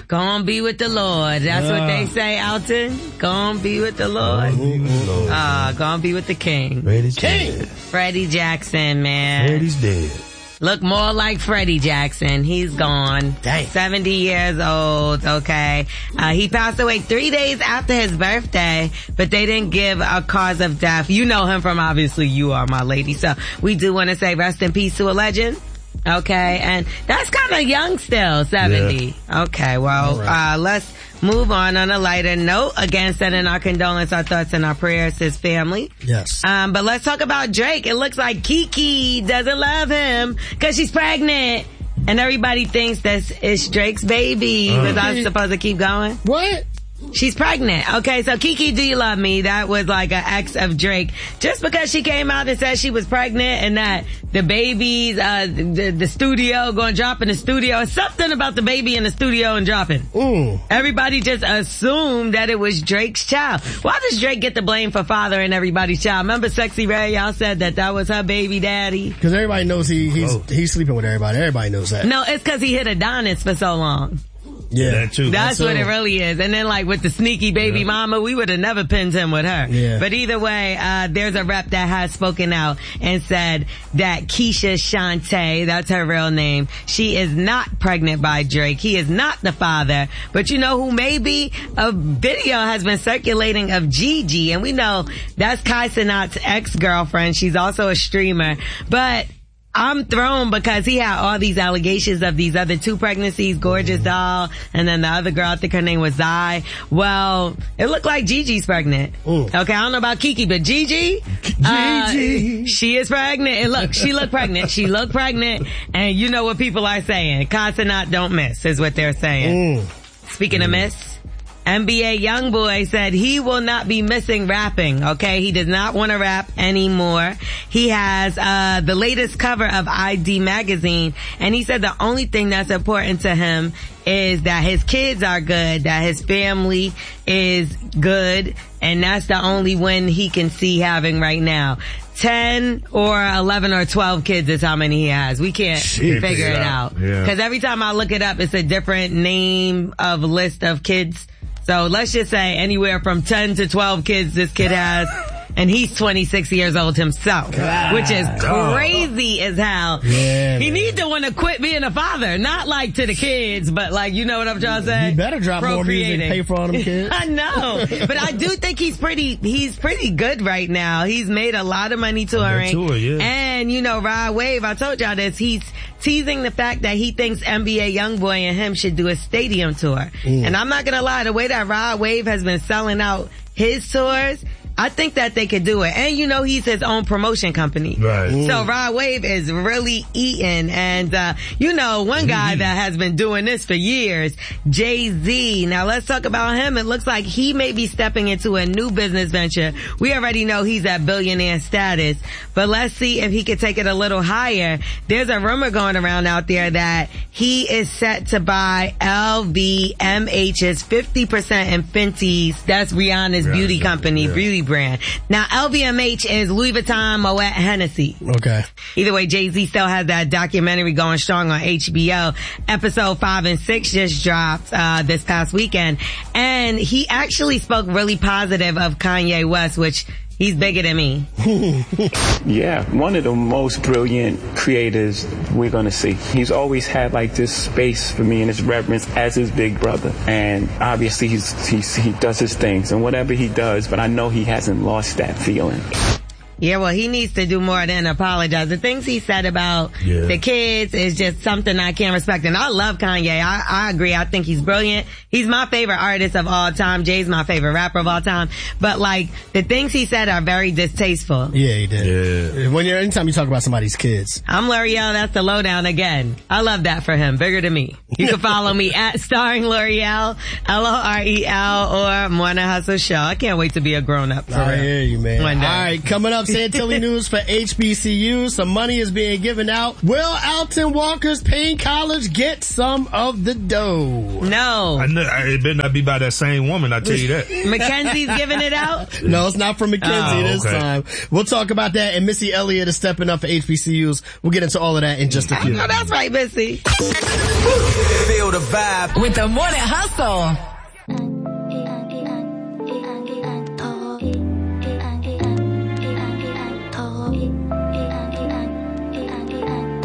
Go on be with the Lord. That's what they say, Alton. Go on be with the Lord. Go on be with the King. Freddie Jackson, man. Freddie's dead. Look more like Freddie Jackson. He's gone. Dang. 70 years old, okay. He passed away 3 days after his birthday, but they didn't give a cause of death. You know him from obviously You Are My Lady. So we do want to say rest in peace to a legend. Okay, and that's kind of young still, 70. Yeah. Okay, well, let's move on a lighter note. Again, sending our condolence, our thoughts, and our prayers to his family. Yes. But let's talk about Drake. It looks like Kiki doesn't love him because she's pregnant. And everybody thinks that it's Drake's baby. Was I supposed to keep going? What? She's pregnant. Okay, so Kiki, Do You Love Me? That was like an ex of Drake. Just because she came out and said she was pregnant and that the baby's, the studio going to drop in the studio. It's something about the baby in the studio and dropping. Everybody just assumed that it was Drake's child. Why does Drake get the blame for fathering everybody's child? Remember Sexy Ray? Y'all said that was her baby daddy. Because everybody knows he's sleeping with everybody. Everybody knows that. No, it's because he hit Adonis for so long. Yeah, that too. That's what it really is. And then like with the sneaky baby mama, we would have never pinned him with her. Yeah. But either way, there's a rep that has spoken out and said that Keisha Shantae, that's her real name, she is not pregnant by Drake. He is not the father. But you know who may be? A video has been circulating of Gigi, and we know that's Kai Cenat's ex-girlfriend. She's also a streamer. But I'm thrown because he had all these allegations of these other two pregnancies, Gorgeous Doll, and then the other girl, I think her name was Zai. Well, it looked like Gigi's pregnant. Okay, I don't know about Kiki, but Gigi, she is pregnant. She looked pregnant. She looked pregnant. And you know what people are saying. Kai Cenat don't miss, is what they're saying. Speaking of miss, NBA YoungBoy said he will not be missing rapping, okay? He does not want to rap anymore. He has the latest cover of ID magazine, and he said the only thing that's important to him is that his kids are good, that his family is good, and that's the only win he can see having right now. 10 or 11 or 12 kids is how many he has. We can't figure it out. Because every time I look it up, it's a different name of list of kids. So let's just say anywhere from 10 to 12 kids this kid has. And he's 26 years old himself, which is crazy as hell. Yeah, he needs to want to quit being a father, not like to the kids, but like, you know what I'm trying to say? He better drop more music and pay for all them kids. I know. But I do think he's pretty good right now. He's made a lot of money touring. And you know, Rod Wave, I told y'all this, he's teasing the fact that he thinks NBA YoungBoy and him should do a stadium tour. And I'm not gonna lie, the way that Rod Wave has been selling out his tours, I think that they could do it. And you know, he's his own promotion company. Right. So Rod Wave is really eating. And, you know, one guy that has been doing this for years, Jay-Z. Now let's talk about him. It looks like he may be stepping into a new business venture. We already know he's at billionaire status, but let's see if he could take it a little higher. There's a rumor going around out there that he is set to buy LVMH's 50% in Fenty's, that's Rihanna's beauty company, beauty brand. Now, LVMH is Louis Vuitton, Moet, Hennessy. Okay. Either way, Jay-Z still has that documentary going strong on HBO. Episode 5 and 6 just dropped this past weekend. And he actually spoke really positive of Kanye West, which he's bigger than me. Yeah, one of the most brilliant creators we're gonna see. He's always had like this space for me and his reverence as his big brother. And obviously he does his things and whatever he does, but I know he hasn't lost that feeling. Yeah, well, he needs to do more than apologize. The things he said about the kids is just something I can't respect. And I love Kanye. I agree. I think he's brilliant. He's my favorite artist of all time. Jay's my favorite rapper of all time. But like, the things he said are very distasteful. Yeah, he did. Yeah. Anytime you talk about somebody's kids. I'm L'Oreal. That's the lowdown again. I love that for him. Bigger than me. You can follow me at Starring L'Oreal, L'Orel, or Morning Hustle Show. I can't wait to be a grown up. I hear you, man. One day. All right, coming up, Santilli news for HBCUs. Some money is being given out. Will Alton Walker's Payne College get some of the dough? No. It better not be by that same woman, I tell you that. Mackenzie's giving it out? No, it's not from Mackenzie this time. We'll talk about that, and Missy Elliott is stepping up for HBCUs. We'll get into all of that in just a few. Oh, that's right, Missy. Feel the vibe with the Morning Hustle.